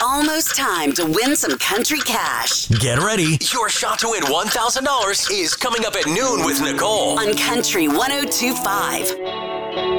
almost time to win some country cash. Get ready. Your shot to win $1,000 is coming up at noon with Nicole On Country 102.5.